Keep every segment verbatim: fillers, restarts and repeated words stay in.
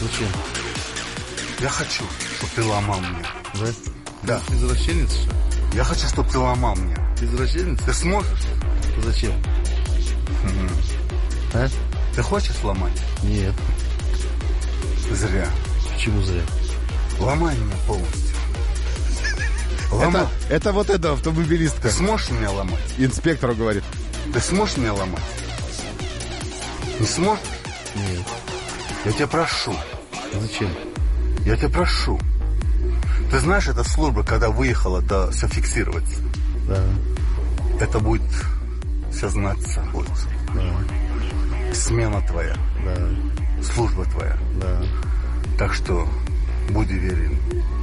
Зачем? Я хочу, чтобы ты ломал меня. Да? Да. Ты извращенец, что ли? Я хочу, чтобы ты ломал меня. Ты извращенец? Ты сможешь? Зачем? Угу. А? Ты хочешь ломать? Нет. Зря. Почему зря? Ломай меня полностью. Ломай. Это, это вот эта автомобилистка. Ты сможешь меня ломать? Инспектору говорит. Ты сможешь меня ломать? Не сможешь? Нет. Я тебя прошу. Зачем? Я тебя прошу. Ты знаешь, эта служба, когда выехала, то все фиксируется. Да. Это будет все знаться будет. Да. Смена твоя. Да. Служба твоя. Да. Так что будь уверен.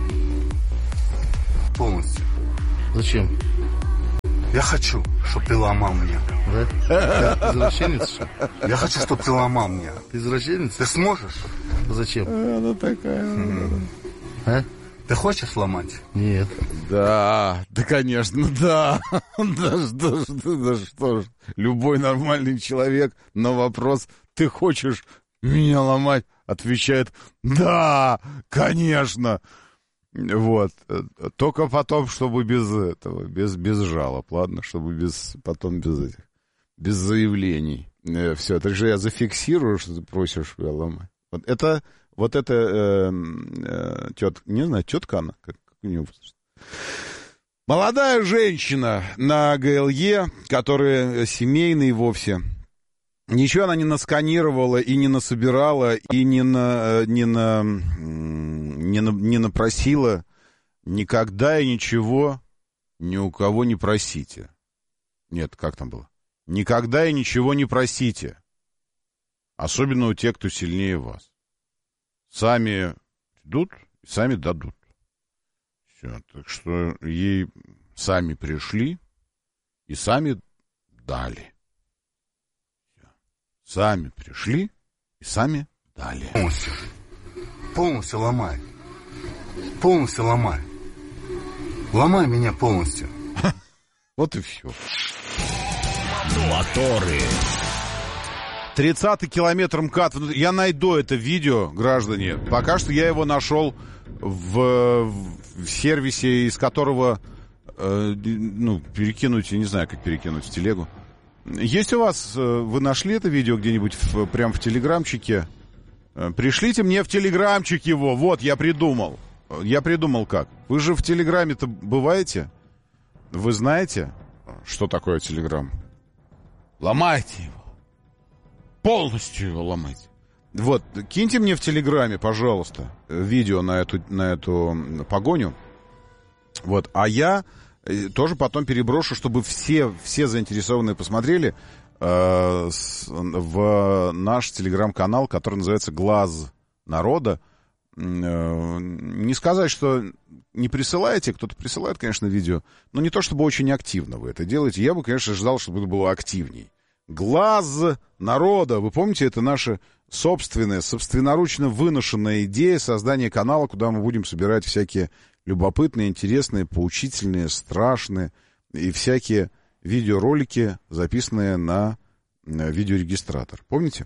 Полностью. Зачем? Я хочу, чтобы ты ломал меня. Да? Ты извращенец, что ли? Я хочу, чтобы ты ломал меня. Ты извращенец? Ты сможешь? Зачем? Она такая. М-м. А? Ты хочешь ломать? Нет. Да, да, конечно, да. Да что ж, да что ж. Любой нормальный человек на вопрос «Ты хочешь меня ломать?» отвечает «Да, конечно». Вот. Только потом, чтобы без этого, без, без жалоб, ладно? Чтобы без, потом без этих, без заявлений. Все, так же я зафиксирую, что ты просишь меня ломать. Вот это, вот это э, э, тетка, не знаю, тетка она, как, как у нее возраст. Молодая женщина на ГЛЕ, которая семейный вовсе. Ничего она не насканировала и не насобирала, и не, на, не, на, не, на, не напросила. Никогда и ничего ни у кого не просите. Нет, как там было? Никогда и ничего не просите. Особенно у тех, кто сильнее вас. Сами идут и сами дадут. Все. Так что ей сами пришли и сами дали. Сами пришли и сами дали. Полностью. Полностью ломай. Полностью ломай. Ломай меня полностью. Вот и все. Моторы. тридцатый километр МКАД. Я найду это видео, граждане. Пока что я его нашел в, в сервисе, из которого э, ну, перекинуть, я не знаю, как перекинуть в телегу. Есть у вас, вы нашли это видео где-нибудь в, прям в телеграмчике? Пришлите мне в телеграмчик его. Вот, я придумал. Я придумал как. Вы же в телеграме-то бываете? Вы знаете, что такое телеграм? Ломайте его. Полностью его ломайте. Вот, киньте мне в телеграме, пожалуйста, видео на эту, на эту погоню. Вот, а я тоже потом переброшу, чтобы все, все заинтересованные посмотрели э, с, в наш телеграм-канал, который называется «Глаз народа». Э, не сказать, что не присылаете, кто-то присылает, конечно, видео, но не то чтобы очень активно вы это делаете. Я бы, конечно, ждал, чтобы это было активней. «Глаз народа». Вы помните, это наша собственная, собственноручно выношенная идея создания канала, куда мы будем собирать всякие любопытные, интересные, поучительные, страшные и всякие видеоролики, записанные на видеорегистратор. Помните?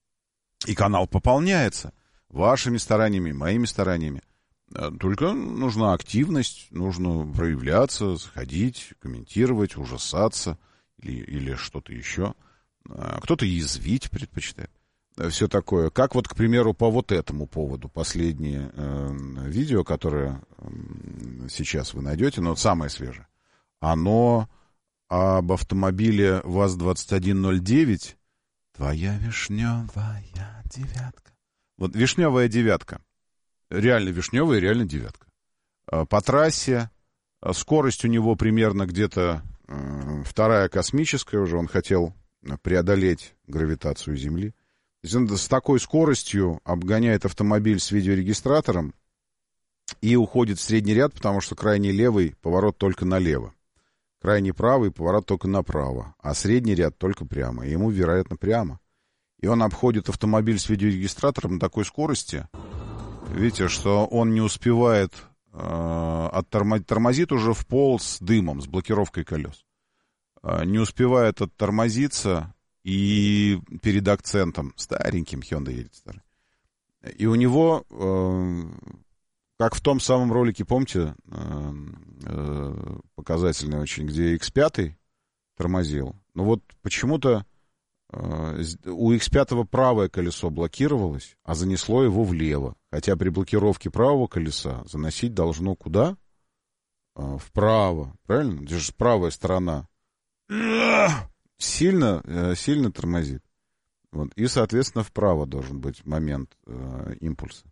И канал пополняется вашими стараниями, моими стараниями. Только нужна активность, нужно проявляться, заходить, комментировать, ужасаться или, или что-то еще. Кто-то язвить предпочитает. Все такое. Как вот, к примеру, по вот этому поводу последнее э, видео, которое э, сейчас вы найдете, но самое свежее, оно об автомобиле ВАЗ двадцать один ноль девять. Твоя вишневая девятка. Вот вишневая девятка. Реально вишневая, реально девятка. По трассе скорость у него примерно где-то э, вторая космическая уже. Он хотел преодолеть гравитацию Земли. То есть он с такой скоростью обгоняет автомобиль с видеорегистратором и уходит в средний ряд, потому что крайний левый поворот только налево. Крайний правый поворот только направо, а средний ряд только прямо. И ему, вероятно, прямо. И он обходит автомобиль с видеорегистратором на такой скорости, видите, что он не успевает, э, оттормозить, тормозит уже в пол с дымом, с блокировкой колес. Э, не успевает оттормозиться. И перед акцентом, стареньким Hyundai едет старый, И у него, э, как в том самом ролике, помните, э, э, показательный очень, где икс пять тормозил. Но вот почему-то э, у икс пять правое колесо блокировалось, а занесло его влево. Хотя при блокировке правого колеса заносить должно куда? Э, вправо, правильно? Это же правая сторона. Сильно, э, сильно тормозит. Вот. И, соответственно, вправо должен быть момент э, импульса.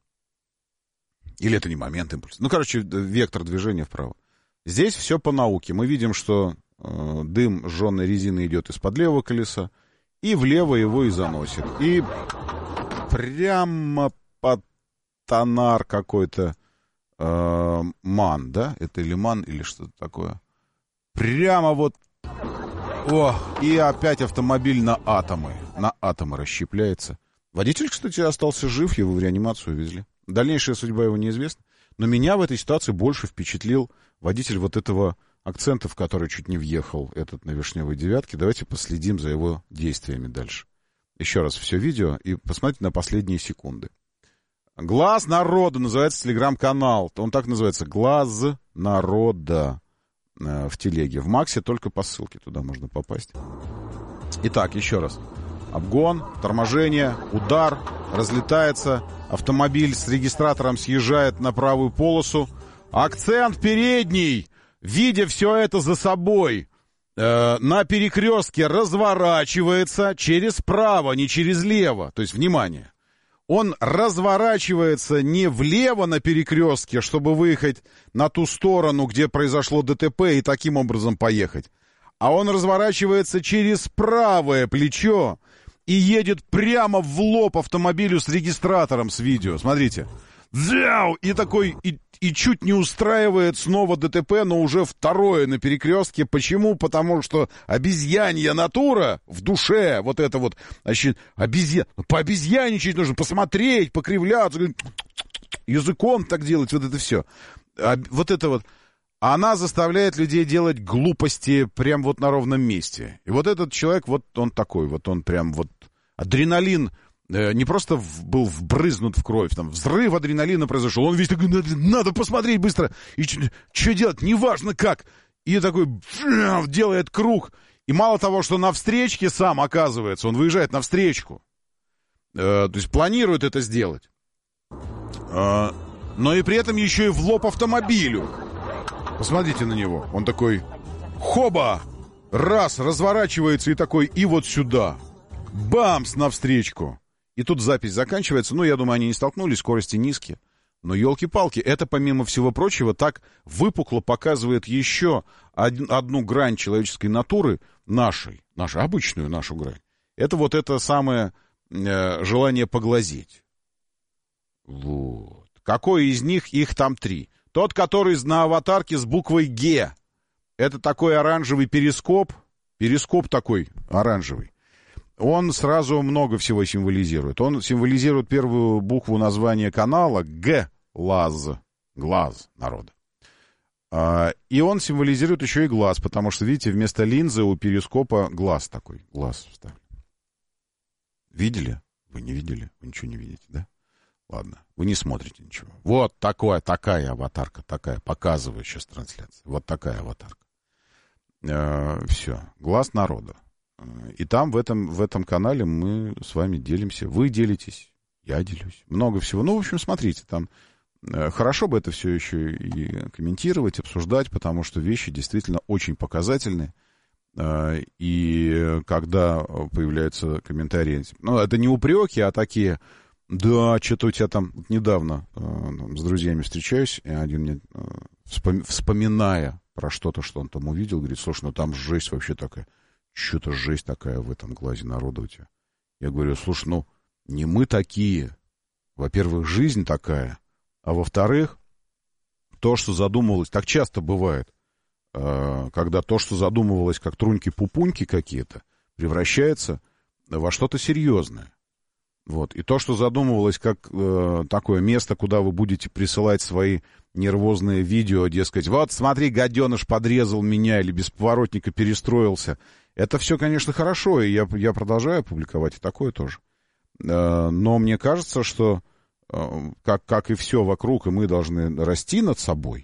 Или это не момент импульса. Ну, короче, вектор движения вправо. Здесь все по науке. Мы видим, что э, дым сжженной резины идет из-под левого колеса, и влево его и заносит. И прямо под тонар какой-то э, ман, да? Это или ман, или что-то такое. Прямо вот. О, и опять автомобиль на атомы. На атомы расщепляется. Водитель, кстати, остался жив, его в реанимацию везли. Дальнейшая судьба его неизвестна. Но меня в этой ситуации больше впечатлил водитель вот этого акцента, в который чуть не въехал этот на вишневой девятке. Давайте последим за его действиями дальше. Еще раз все видео и посмотрите на последние секунды. «Глаз народа» называется телеграм-канал. Он так называется. «Глаз народа». В телеге. В Максе только по ссылке туда можно попасть. Итак, еще раз. Обгон, торможение, удар, разлетается. Автомобиль с регистратором съезжает на правую полосу. Акцент передний, видя все это за собой, э, на перекрестке разворачивается через право, не через лево. То есть, внимание. Он разворачивается не влево на перекрестке, чтобы выехать на ту сторону, где произошло ДТП, и таким образом поехать. А он разворачивается через правое плечо и едет прямо в лоб автомобилю с регистратором с видео. Смотрите. И такой, и, и чуть не устраивает снова ДТП, но уже второе на перекрестке. Почему? Потому что обезьянья натура в душе, вот это вот, значит, обезьян, пообезьяничать нужно, посмотреть, покривляться, языком так делать, вот это все. А, вот это вот, она заставляет людей делать глупости прям вот на ровном месте. И вот этот человек, вот он такой, вот он прям вот адреналин, не просто в, был вбрызнут в кровь, там взрыв адреналина произошел, он весь такой, надо, надо посмотреть быстро, и что делать, неважно как, и такой делает круг, и мало того, что на встречке сам оказывается, он выезжает на встречку, э, то есть планирует это сделать, э, но и при этом еще и в лоб автомобилю. Посмотрите на него, он такой, хоба, раз, разворачивается и такой, и вот сюда, бамс, навстречку. И тут запись заканчивается. Ну, я думаю, они не столкнулись, скорости низкие. Но, елки-палки, это, помимо всего прочего, так выпукло показывает еще од- одну грань человеческой натуры нашей, нашу, обычную нашу грань. Это вот это самое э, желание поглазеть. Вот. Какой из них? Их там три. Тот, который на аватарке с буквой «Г». Это такой оранжевый перископ. Перископ такой оранжевый. Он сразу много всего символизирует. Он символизирует первую букву названия канала Г. Лаз. Глаз народа. А, и он символизирует еще и глаз, потому что, видите, вместо линзы у перископа глаз такой. Глаз вставлен. Видели? Вы не видели? Вы ничего не видите, да? Ладно, вы не смотрите ничего. Вот такое, такая аватарка, такая, показываю сейчас трансляцию. Вот такая аватарка. А, все. Глаз народа. И там, в этом, в этом канале мы с вами делимся. Вы делитесь, я делюсь. Много всего. Ну, в общем, смотрите, там э, хорошо бы это все еще и комментировать, обсуждать, потому что вещи действительно очень показательные. Э, и когда появляются комментарии, ну, это не упреки, а такие, да, что-то у тебя там недавно э, с друзьями встречаюсь, и один мне, э, вспом- вспоминая про что-то, что он там увидел, говорит, слушай, ну там жесть вообще такая. Что-то жесть такая в этом глазе народа у тебя. Я говорю, слушай, ну, не мы такие. Во-первых, жизнь такая. А во-вторых, то, что задумывалось, так часто бывает, когда то, что задумывалось как труньки-пупуньки какие-то, превращается во что-то серьезное. Вот. И то, что задумывалось как э, такое место, куда вы будете присылать свои нервозные видео, дескать, вот, смотри, гаденыш подрезал меня или без поворотника перестроился. Это все, конечно, хорошо, и я, я продолжаю публиковать и такое тоже. Э, но мне кажется, что как, как и все вокруг, и мы должны расти над собой.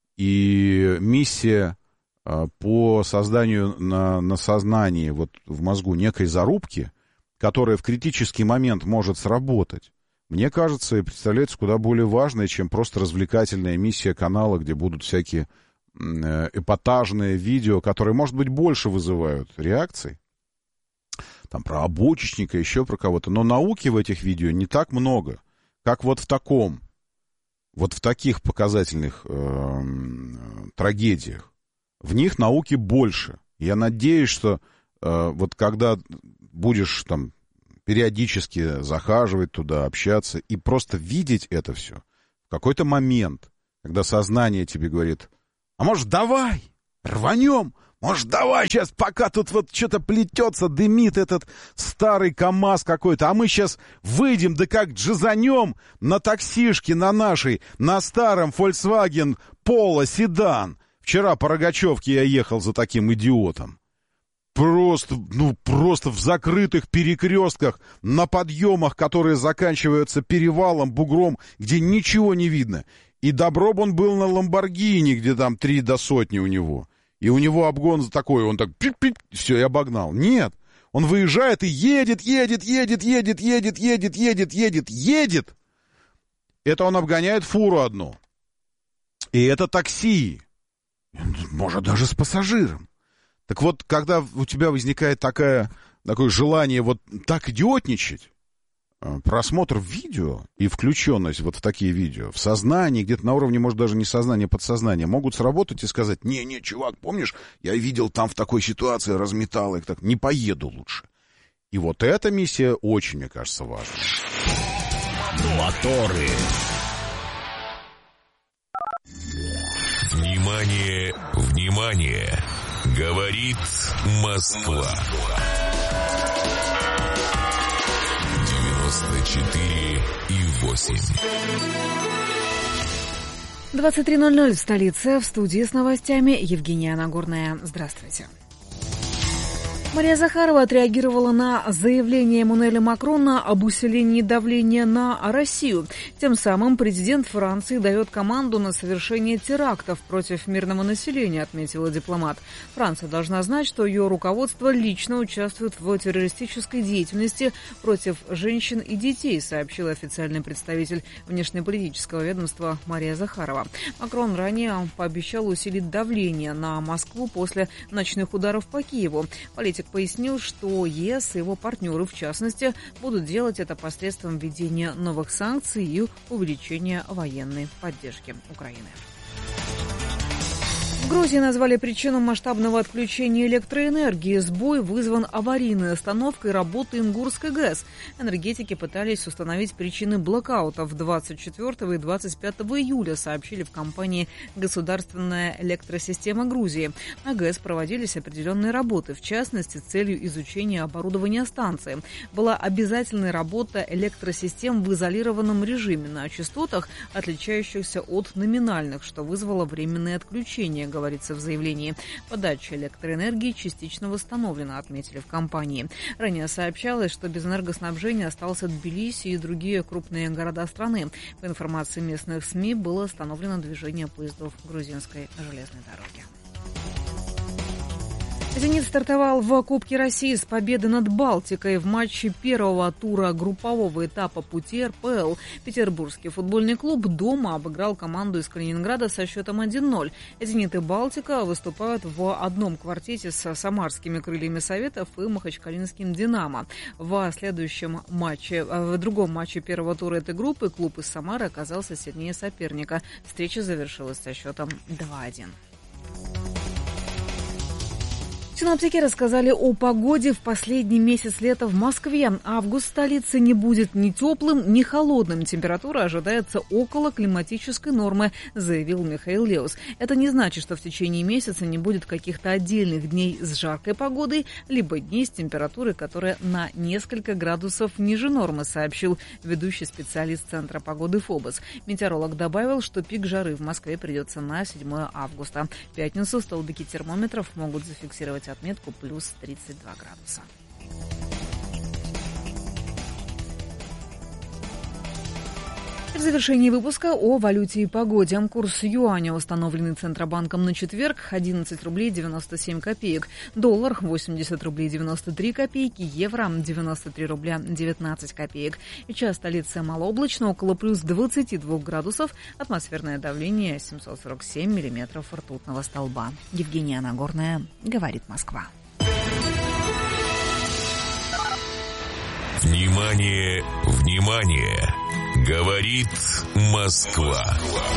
И миссия по созданию на, на сознании, вот в мозгу некой зарубки, которая в критический момент может сработать, мне кажется, и представляется куда более важной, чем просто развлекательная миссия канала, где будут всякие эпатажные видео, которые, может быть, больше вызывают реакций. Там про обочечника, еще про кого-то. Но науки в этих видео не так много, как вот в таком, вот в таких показательных э, трагедиях. В них науки больше. Я надеюсь, что э, вот когда будешь там периодически захаживать туда, общаться и просто видеть это все, в какой-то момент, когда сознание тебе говорит: а может, давай, рванем, может, давай сейчас, пока тут вот что-то плетется, дымит этот старый КамАЗ какой-то, а мы сейчас выйдем, да как джазанем на таксишке, на нашей, на старом Volkswagen Polo седан. Вчера по Рогачевке я ехал за таким идиотом. Просто, ну, просто в закрытых перекрестках, на подъемах, которые заканчиваются перевалом, бугром, где ничего не видно. И добро бы он был на Ламборгини, где там три до сотни у него. И у него обгон такой, он так пип-пип, все, и обогнал. Нет, он выезжает и едет, едет, едет, едет, едет, едет, едет, едет, едет. Это он обгоняет фуру одну. И это такси. Может, даже с пассажиром. Так вот, когда у тебя возникает такая, такое желание вот так идиотничать, просмотр видео и включенность вот в такие видео, в сознании, где-то на уровне, может, даже не сознания, подсознания, могут сработать и сказать: не-не, чувак, помнишь, я видел там в такой ситуации, разметал их, так, не поеду лучше. И вот эта миссия очень, мне кажется, важна. Моторы. Внимание, внимание! Говорит Москва. девяносто четыре и восемь. двадцать три ноль ноль в столице. В студии с новостями Евгения Нагорная. Здравствуйте. Мария Захарова отреагировала на заявление Эммануэля Макрона об усилении давления на Россию. Тем самым президент Франции дает команду на совершение терактов против мирного населения, отметила дипломат. Франция должна знать, что ее руководство лично участвует в террористической деятельности против женщин и детей, сообщил официальный представитель внешнеполитического ведомства Мария Захарова. Макрон ранее пообещал усилить давление на Москву после ночных ударов по Киеву. Политик пояснил, что ЕС и его партнеры, в частности, будут делать это посредством введения новых санкций и увеличения военной поддержки Украины. В Грузии назвали причину масштабного отключения электроэнергии. Сбой вызван аварийной остановкой работы Ингурской ГЭС. Энергетики пытались установить причины блокаутов двадцать четвёртого и двадцать пятого июля, сообщили в компании «Государственная электросистема Грузии». На ГЭС проводились определенные работы, в частности, с целью изучения оборудования станции. Была обязательная работа электросистем в изолированном режиме на частотах, отличающихся от номинальных, что вызвало временное отключение, говорится в заявлении. Подача электроэнергии частично восстановлена, отметили в компании. Ранее сообщалось, что без энергоснабжения остался Тбилиси и другие крупные города страны. По информации местных СМИ, было остановлено движение поездов грузинской железной дороги. «Зенит» стартовал в Кубке России с победы над «Балтикой» в матче первого тура группового этапа пути эр пэ эл. Петербургский футбольный клуб дома обыграл команду из Калининграда со счетом один ноль. «Зенит» и «Балтика» выступают в одном квартете с самарскими «Крыльями Советов» и махачкалинским «Динамо». В следующем матче, в другом матче первого тура этой группы клуб из Самары оказался сильнее соперника. Встреча завершилась со счетом два один. Синоптики рассказали о погоде в последний месяц лета в Москве. Август в столице не будет ни теплым, ни холодным. Температура ожидается около климатической нормы, заявил Михаил Леус. Это не значит, что в течение месяца не будет каких-то отдельных дней с жаркой погодой, либо дней с температурой, которая на несколько градусов ниже нормы, сообщил ведущий специалист Центра погоды ФОБОС. Метеоролог добавил, что пик жары в Москве придется на седьмое августа. В пятницу столбики термометров могут зафиксировать отметку плюс тридцать два градуса. В завершении выпуска о валюте и погоде. Курс юаня, установленный Центробанком на четверг, одиннадцать рублей девяносто семь копеек. Доллар восемьдесят рублей девяносто три копейки. Евро девяносто три рубля девятнадцать копеек. Сейчас столица малооблачно, около плюс двадцати двух градусов. Атмосферное давление семьсот сорок семь миллиметров ртутного столба. Евгения Нагорная, говорит Москва. Внимание, внимание! Говорит Москва.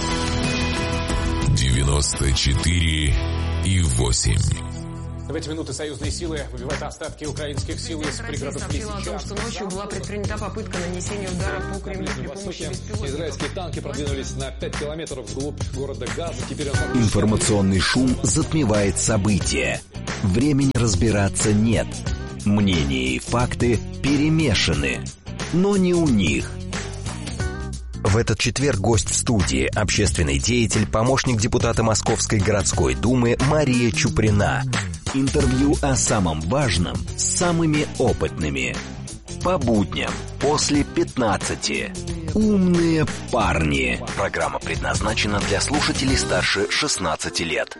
девяносто четыре и восемь. В эти минуты союзные силы выбивают остатки украинских сил из пригородов Лисичанска. Сообщила о том, что ночью была предпринята попытка нанесения удара по Кремлю при помощи беспилотников. Израильские танки продвинулись на пять километров вглубь города Газа. Теперь он... Информационный шум затмевает события. Времени разбираться нет. Мнения и факты перемешаны. Но не у них. В этот четверг гость в студии, общественный деятель, помощник депутата Московской городской думы Мария Чуприна. Интервью о самом важном с самыми опытными. По будням после пятнадцати. Умные парни. Программа предназначена для слушателей старше шестнадцати лет.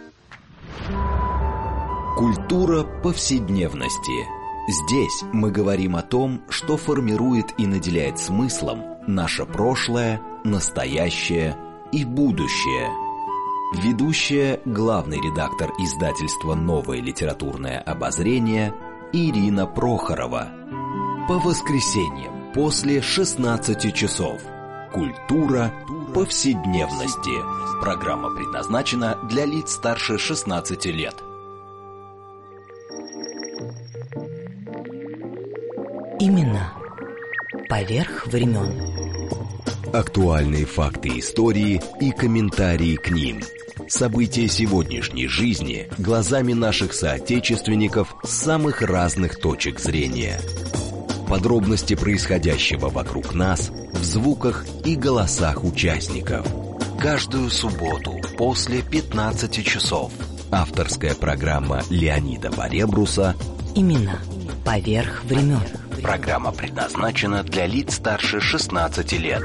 Культура повседневности. Здесь мы говорим о том, что формирует и наделяет смыслом наше прошлое, настоящее и будущее. Ведущая, главный редактор издательства «Новое литературное обозрение» Ирина Прохорова. По воскресеньям после шестнадцати часов. Культура повседневности. Программа предназначена для лиц старше шестнадцати лет. Именно поверх времен. Актуальные факты истории и комментарии к ним. События сегодняшней жизни глазами наших соотечественников с самых разных точек зрения. Подробности происходящего вокруг нас в звуках и голосах участников. Каждую субботу после пятнадцати часов. Авторская программа Леонида Баребруса Именно поверх времен. Программа предназначена для лиц старше шестнадцати лет.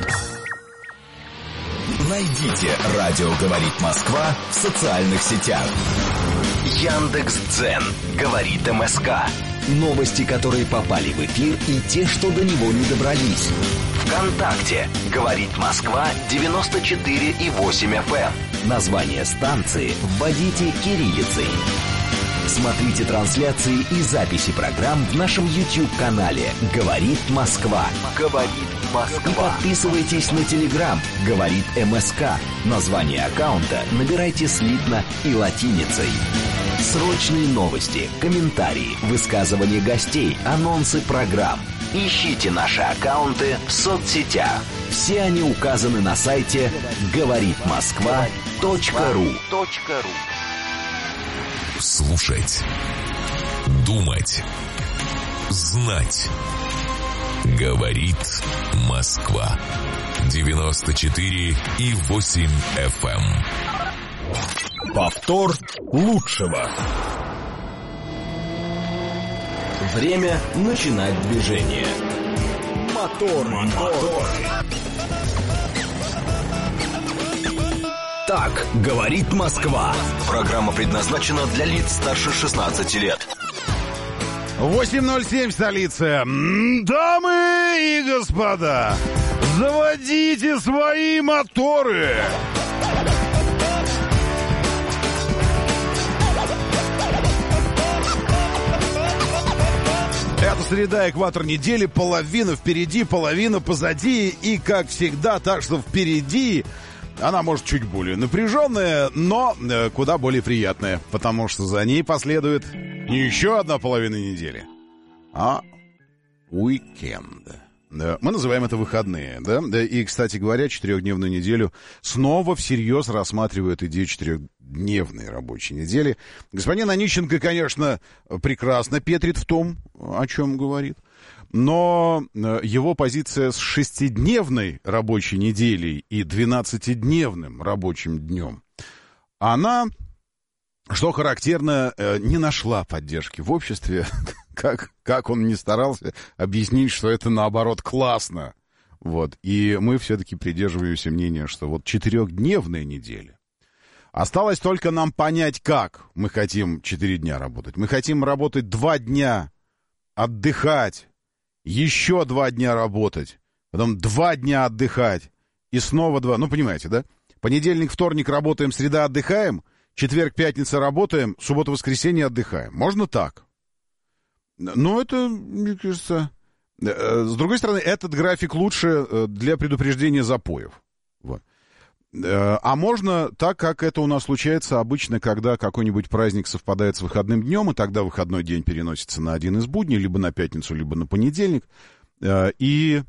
Найдите «Радио говорит Москва» в социальных сетях. Яндекс.Дзен говорит МСК. Новости, которые попали в эфир, и те, что до него не добрались. ВКонтакте говорит Москва девяносто четыре и восемь эф эм. Название станции вводите кириллицей. Смотрите трансляции и записи программ в нашем YouTube-канале «Говорит Москва». «Говорит Москва». И подписывайтесь на Telegram «Говорит МСК». Название аккаунта набирайте слитно и латиницей. Срочные новости, комментарии, высказывания гостей, анонсы программ. Ищите наши аккаунты в соцсетях. Все они указаны на сайте говорит москва точка ру. Слушать, думать, знать. Говорит Москва. девяносто четыре и восемь эф эм. Повтор лучшего. Время начинать движение. Мотор, мотор. Так говорит Москва. Программа предназначена для лиц старше шестнадцати лет. восемь ноль семь, столица. Дамы и господа, заводите свои моторы. Это среда, экватор недели, половина впереди, половина позади. И, как всегда, так что впереди она, может, чуть более напряженная, но э, куда более приятная, потому что за ней последует не еще одна половина недели, а уикенд. Да, мы называем это выходные, да? Да, и, кстати говоря, четырехдневную неделю снова всерьез рассматривают идею четырехдневной рабочей недели. Господин Онищенко, конечно, прекрасно петрит в том, о чем говорит, но его позиция с шестидневной рабочей неделей и двенадцатидневным рабочим днем, она, что характерно, не нашла поддержки в обществе. Как, как он не старался объяснить, что это, наоборот, классно. Вот. И мы все-таки придерживаемся мнения, что вот четырехдневная неделя. Осталось только нам понять, как мы хотим четыре дня работать. Мы хотим работать два дня, отдыхать, еще два дня работать, потом два дня отдыхать и снова два. Ну, понимаете, да? Понедельник, вторник работаем, среда отдыхаем, четверг, пятница работаем, суббота, воскресенье отдыхаем. Можно так? Но это, мне кажется... С другой стороны, этот график лучше для предупреждения запоев. Вот. А можно так, как это у нас случается обычно, когда какой-нибудь праздник совпадает с выходным днем, и тогда выходной день переносится на один из будней, либо на пятницу, либо на понедельник. И...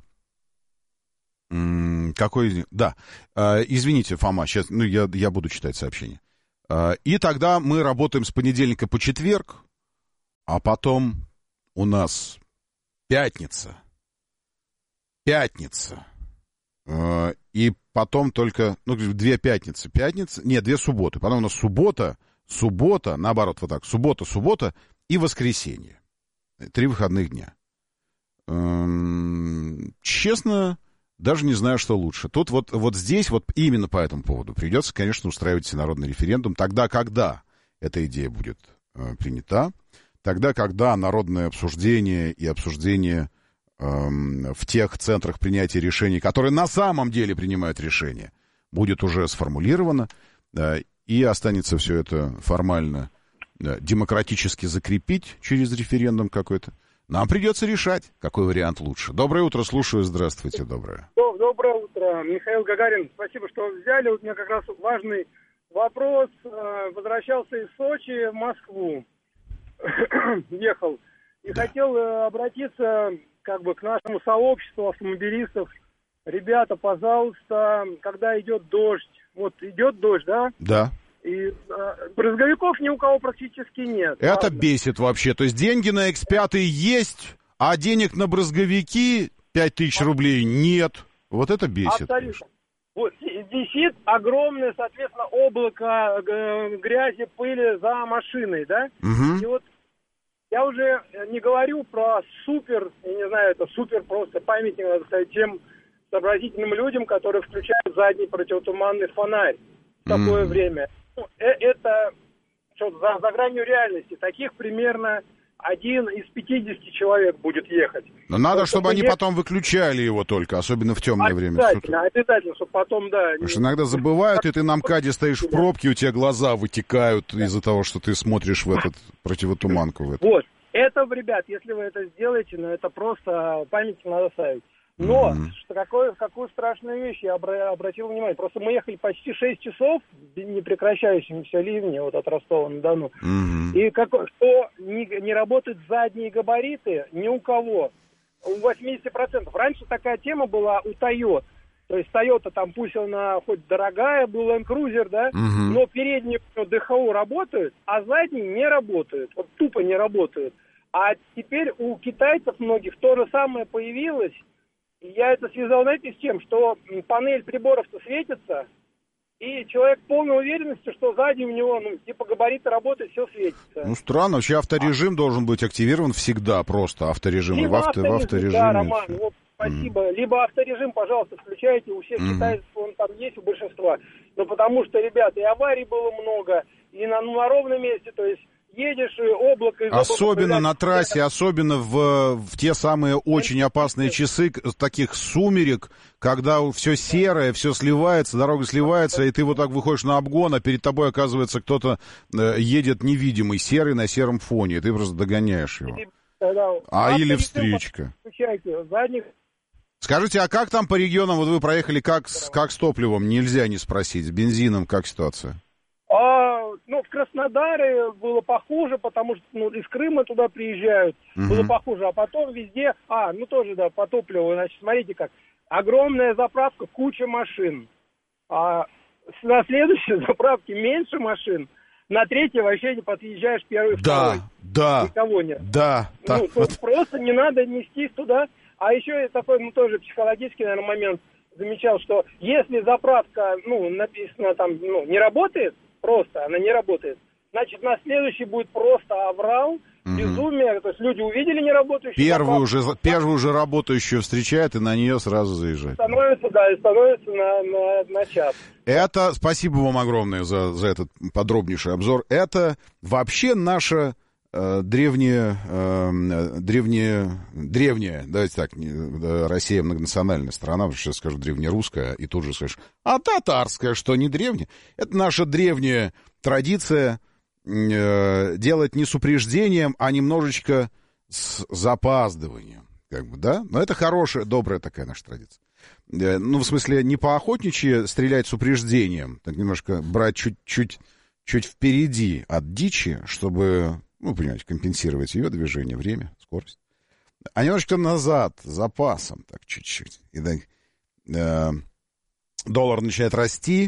Какой из них? Да. Извините, Фома, сейчас ну, я, я буду читать сообщение. И тогда мы работаем с понедельника по четверг, а потом у нас пятница. Пятница. И потом только, ну, две пятницы. Пятница, нет, две субботы. Потом у нас суббота, суббота, наоборот, вот так, суббота, суббота и воскресенье. Три выходных дня. Честно, даже не знаю, что лучше. Тут вот, вот здесь, вот именно по этому поводу придется, конечно, устраивать всенародный референдум. Тогда, когда эта идея будет э, принята, тогда, когда народное обсуждение и обсуждение э, в тех центрах принятия решений, которые на самом деле принимают решения, будет уже сформулировано, э, и останется все это формально, э, демократически закрепить через референдум какой-то. Нам придется решать, какой вариант лучше. Доброе утро, слушаю, здравствуйте, доброе. Доброе утро, Михаил Гагарин. Спасибо, что взяли. Вот у меня как раз важный вопрос. Возвращался из Сочи в Москву, ехал, и да. хотел обратиться как бы к нашему сообществу автомобилистов. Ребята, пожалуйста, когда идет дождь, вот идет дождь, да? Да. И э, брызговиков ни у кого практически нет. Это ладно. Бесит вообще. То есть деньги на икс пять есть, а денег на брызговики пять тысяч рублей нет. Вот это бесит. Абсолютно. Вот, висит огромное, соответственно, облако э, грязи, пыли за машиной, да? Угу. И вот я уже не говорю про супер, я не знаю, это супер просто памятник, надо сказать, тем сообразительным людям, которые включают задний противотуманный фонарь в такое mm. время. Ну, э- это что, за, за гранью реальности. Таких примерно один из пятидесяти человек будет ехать. Но надо, вот, чтобы, чтобы они ехать... потом выключали его только, особенно в темное время. Обязательно, обязательно, чтобы потом, да... Потому что иногда забывают, и ты на МКАДе стоишь в пробке, у тебя глаза вытекают да. из-за того, что ты смотришь в этот противотуманку. В этот. Вот, это, ребят, если вы это сделаете, ну, это просто память надо ставить. Но, mm-hmm. что какое, какую страшную вещь я обра- обратил внимание. Просто мы ехали почти шесть часов в непрекращающемся ливне вот от Ростова-на-Дону. Mm-hmm. И как, что не, не работают задние габариты ни у кого. У восемьдесят процентов. Раньше такая тема была у Toyota. То есть Toyota там, пусть она хоть дорогая, был Land Cruiser, да, mm-hmm. но передние ДХО работают, а задние не работают. Вот тупо не работают. А теперь у китайцев многих то же самое появилось. Я это связал, знаете, с тем, что панель приборов-то светится, и человек в полной уверенности, что сзади у него, ну, типа габариты работают, все светится. Ну, странно. Вообще авторежим а. должен быть активирован всегда просто. Авторежим. Либо и в, авто, авторежим, в авторежиме. Да, Роман, вот, спасибо. Mm. Либо авторежим, пожалуйста, включайте. У всех mm. китайцев он там есть, у большинства. Но потому что, ребята, и аварий было много, и на, ну, на ровном месте, то есть... Едешь, и облако... Из особенно облака, на трассе, особенно в, в те самые очень опасные часы, таких сумерек, когда все серое, все сливается, дорога сливается, и ты вот так выходишь на обгон, а перед тобой, оказывается, кто-то едет невидимый, серый на сером фоне, и ты просто догоняешь его. А или встречка. Скажите, а как там по регионам, вот вы проехали, как, как с топливом? Нельзя не спросить. С бензином как ситуация? А, ну, в Краснодаре было похуже, потому что ну, из Крыма туда приезжают, uh-huh. было похуже, а потом везде, а, ну тоже, да, по топливу, значит, смотрите как, огромная заправка, куча машин, а на следующей заправке меньше машин, на третьей вообще не подъезжаешь первый, да, второй. Да, никого нет. Да, да. Ну, вот. Просто не надо нестись туда, а еще такой, ну, тоже психологический, наверное, момент замечал, что если заправка, ну, написано там, ну, не работает, просто она не работает, значит, на следующий будет просто аврал, Мгм. безумие. То есть люди увидели неработающую Первую заправку, уже, первую уже работающую встречают и на нее сразу заезжают. становится, да, и становится на, на, на час. Это, спасибо вам огромное за, за этот подробнейший обзор. Это вообще наша э, древняя, э, древняя, древняя, давайте так, не, да, Россия многонациональная страна, потому что я скажу древнерусская, и тут же скажешь, а татарская, что не древняя? Это наша древняя традиция э, делать не с упреждением, а немножечко с запаздыванием. Как бы, да? Но это хорошая, добрая такая наша традиция. Ну, в смысле, не поохотничьи стрелять с упреждением, так немножко брать чуть-чуть чуть впереди от дичи, чтобы, ну, понимаете, компенсировать ее движение, время, скорость. А немножко назад, с запасом, так чуть-чуть. И так, э, доллар начинает расти,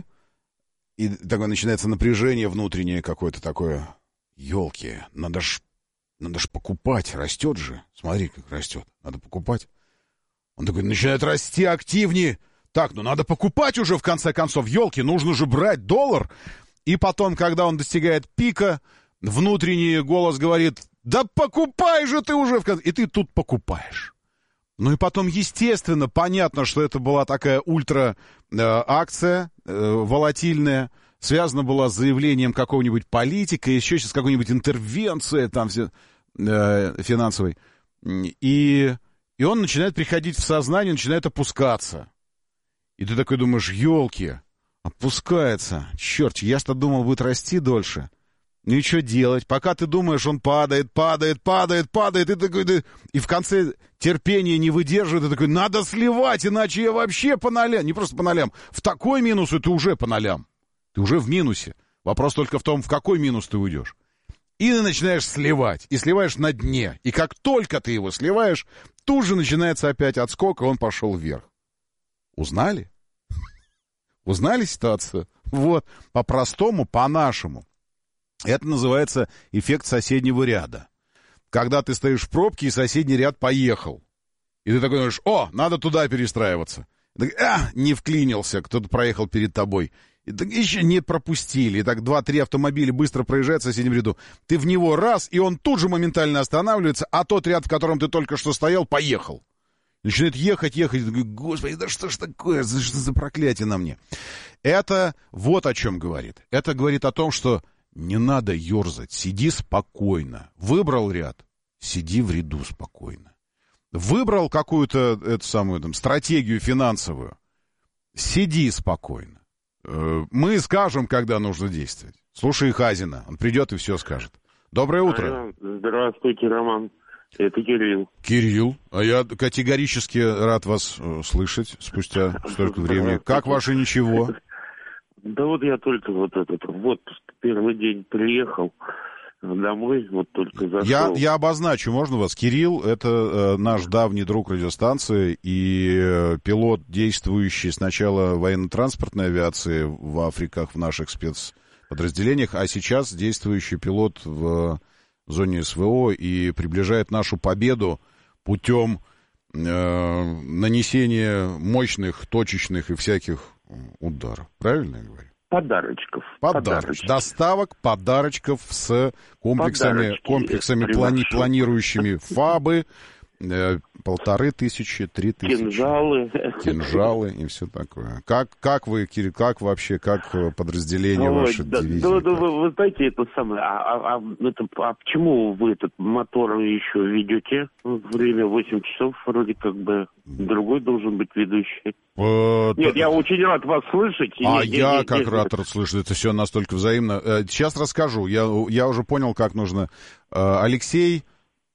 и такое начинается напряжение внутреннее какое-то такое. Ёлки, надо ж, надо ж покупать, растет же. Смотри, как растет, надо покупать. Он такой, начинает расти активнее. Так, ну надо покупать уже в конце концов. Ёлки, нужно же брать доллар. И потом, когда он достигает пика, внутренний голос говорит, да покупай же ты уже. В конце... И ты тут покупаешь. Ну и потом, естественно, понятно, что это была такая ультра э, акция э, волатильная. Связана была с заявлением какого-нибудь политика, еще с какой-нибудь интервенцией там все, э, финансовой. И... И он начинает приходить в сознание, начинает опускаться. И ты такой думаешь, елки, опускается. Черт, я-то думал, будет расти дольше. Ну и что делать? Пока ты думаешь, он падает, падает, падает, падает. И, такой, ты... и в конце терпения не выдерживает. И такой, надо сливать, иначе я вообще по нолям. Не просто по нолям. В такой минус, и ты уже по нолям. Ты уже в минусе. Вопрос только в том, в какой минус ты уйдешь. И ты начинаешь сливать. И сливаешь на дне. И как только ты его сливаешь, тут же начинается опять отскок, и он пошел вверх. Узнали? Узнали ситуацию? Вот. По-простому, по-нашему. Это называется эффект соседнего ряда. Когда ты стоишь в пробке, и соседний ряд поехал. И ты такой думаешь, о, надо туда перестраиваться. И ты, а, не вклинился, кто-то проехал перед тобой. И так еще не пропустили. И так два-три автомобиля быстро проезжают в соседнем ряду. Ты в него раз, и он тут же моментально останавливается, а тот ряд, в котором ты только что стоял, поехал. Начинает ехать, ехать. И ты говоришь, господи, да что ж такое? Что за проклятие на мне? Это вот о чем говорит. Это говорит о том, что не надо ерзать. Сиди спокойно. Выбрал ряд, сиди в ряду спокойно. Выбрал какую-то эту самую там, стратегию финансовую, сиди спокойно. Мы скажем, когда нужно действовать. Слушай Хазина, он придет и все скажет. Доброе утро. Здравствуйте, Роман. Это Кирилл. Кирилл, а я категорически рад вас слышать спустя столько времени. Как ваше ничего? Да вот я только вот этот, вот первый день приехал домой, вот только зашел. Я, я обозначу, можно вас? Кирилл, это э, наш давний друг радиостанции и э, пилот, действующий сначала в военно-транспортной авиации в Африках, в наших спецподразделениях, а сейчас действующий пилот в зоне СВО и приближает нашу победу путем э, нанесения мощных, точечных и всяких ударов. Правильно я говорю? Подарочков. Подарочков. Доставок подарочков с комплексами, Подарочки, комплексами плани, планирующими ФАБы. Э, полторы тысячи, три тысячи. Кинжалы. Кинжалы и все такое. Как, как вы, Кирилл, как вообще, как подразделение Ой, ваше да, дивизии? Да, да, вы, вы знаете, это самое, а, а, а, это, а почему вы этот мотор еще ведете? Время восемь часов, вроде как бы другой должен быть ведущий. Э, Нет, т... я очень рад вас слышать. А нет, я нет, как нет, рад нет. слышать, это все настолько взаимно. Сейчас расскажу, я, я уже понял, как нужно. Алексей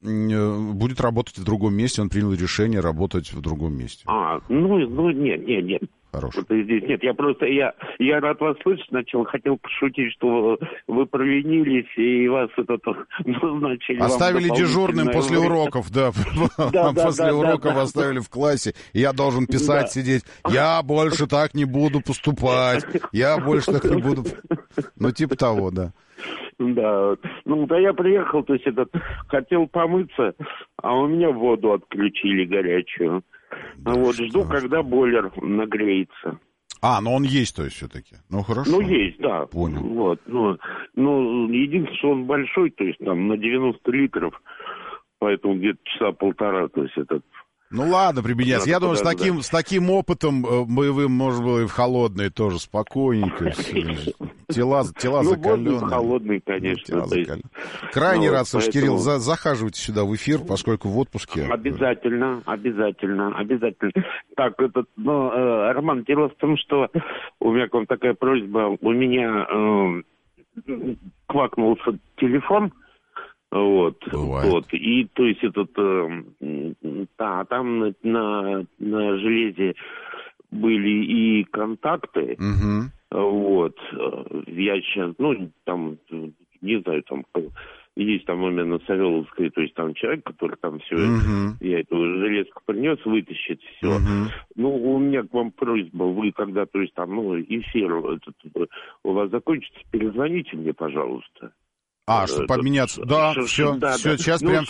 будет работать в другом месте, он принял решение работать в другом месте. А, ну, ну, нет, нет, нет. Хорошо. Вот здесь нет, я просто, я, я рад вас слышать, сначала хотел пошутить, что вы провинились, и вас это назначили. Оставили дежурным после время. уроков, да, да после да, уроков да, оставили да. в классе, и я должен писать, да. сидеть, я больше так не буду поступать, я больше так не буду, ну, типа того, да. Да, ну, да я приехал, то есть этот, хотел помыться, а у меня воду отключили горячую. Да, вот, жду, когда бойлер нагреется. А, но он есть, то есть, все-таки. Ну, хорошо. Ну, есть, да. Понял. Вот, ну, ну, единственное, что он большой, то есть, там, на девяносто литров, поэтому где-то часа полтора, то есть, это... Ну, ладно, Прибедняц, я думаю, с подождать. таким, с таким опытом э, боевым, может быть, и в холодные тоже спокойненько. Тела, тела Ну, закаленные. воздух холодный, конечно. Тела то есть. закаленные. Крайне Ну, рад, слушай, поэтому- Кирилл, за- захаживайте сюда в эфир, поскольку в отпуске. Обязательно, обязательно, обязательно. Так, этот, ну, э, Роман, дело в том, что у меня к вам такая просьба. У меня э, квакнулся телефон, вот, вот, и, то есть, этот, э, м, да, там на, на, на железе были и контакты, Мгм. вот, э, я сейчас, ну, там, не знаю, там, есть там именно Савеловская, то есть там человек, который там все, Мгм. я эту железку принес, вытащит все. Мгм. Ну, у меня к вам просьба, вы когда, то есть там, ну, эфир этот, у вас закончится, перезвоните мне, пожалуйста. А, чтобы Этот, поменяться. Да, что- все, да, все, да. сейчас Ну, прям